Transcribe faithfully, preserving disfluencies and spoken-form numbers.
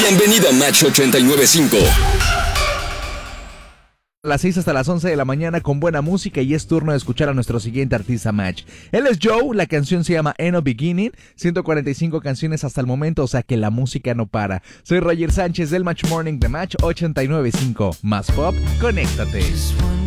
Bienvenido a Match ochenta y nueve punto cinco. Las seis hasta las once de la mañana con buena música y es turno de escuchar a nuestro siguiente artista Match. Él es Joe, la canción se llama Eno Beginning, ciento cuarenta y cinco canciones hasta el momento, o sea que la música no para. Soy Roger Sánchez del Match Morning de Match ochenta y nueve punto cinco. Más pop, conéctate.